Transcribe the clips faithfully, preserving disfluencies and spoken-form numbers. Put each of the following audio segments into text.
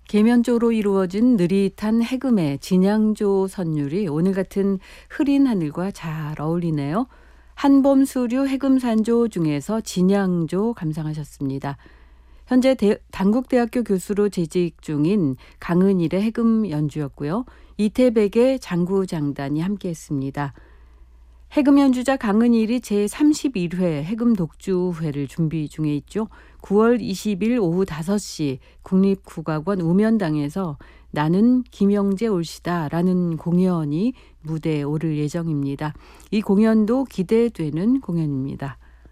계면조로 이루어진 느릿한 해금의 진양조 선율이 오늘 같은 흐린 하늘과 잘 어울리네요. 한범수류 해금산조 중에서 진양조 감상하셨습니다. 현재 대, 단국대학교 교수로 재직 중인 강은일의 해금 연주였고요. 이태백의 장구장단이 함께했습니다. 해금 연주자 강은일이 제삼십일 회 해금 독주회를 준비 중에 있죠. 구월 이십일 오후 다섯 시 국립국악원 우면당에서 나는 김영재 올시다 라는 공연이 무대에 오를 예정입니다. 이 공연도 기대되는 공연입니다.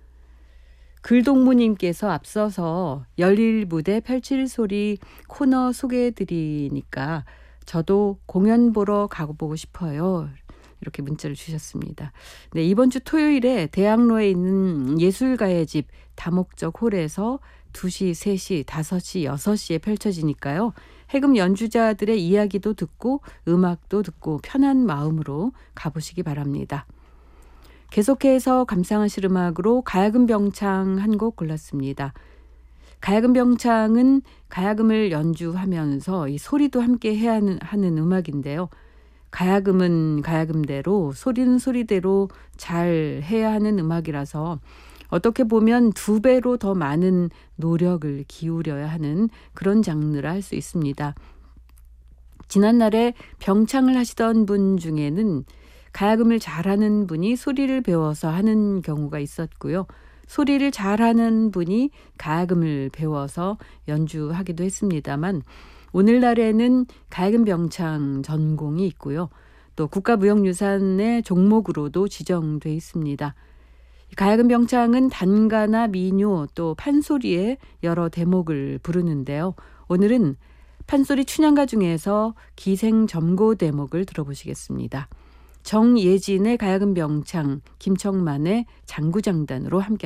글동무님께서 앞서서 열일 무대 펼칠 소리 코너 소개해드리니까 저도 공연 보러 가보고 싶어요. 이렇게 문자를 주셨습니다. 네, 이번 주 토요일에 대학로에 있는 예술가의 집 다목적 홀에서 두 시, 세 시, 다섯 시, 여섯 시에 펼쳐지니까요. 해금 연주자들의 이야기도 듣고 음악도 듣고 편한 마음으로 가보시기 바랍니다. 계속해서 감상하실 음악으로 가야금 병창 한 곡 골랐습니다. 가야금 병창은 가야금을 연주하면서 이 소리도 함께 해야 하는, 하는 음악인데요. 가야금은 가야금대로 소리는 소리대로 잘 해야 하는 음악이라서 어떻게 보면 두 배로 더 많은 노력을 기울여야 하는 그런 장르라 할 수 있습니다. 지난날에 병창을 하시던 분 중에는 가야금을 잘하는 분이 소리를 배워서 하는 경우가 있었고요. 소리를 잘하는 분이 가야금을 배워서 연주하기도 했습니다만 오늘날에는 가야금 병창 전공이 있고요. 또 국가무형유산의 종목으로도 지정돼 있습니다. 가야금 병창은 단가나 민요 또 판소리의 여러 대목을 부르는데요. 오늘은 판소리 춘향가 중에서 기생점고 대목을 들어보시겠습니다. 정예진의 가야금 병창, 김청만의 장구장단으로 함께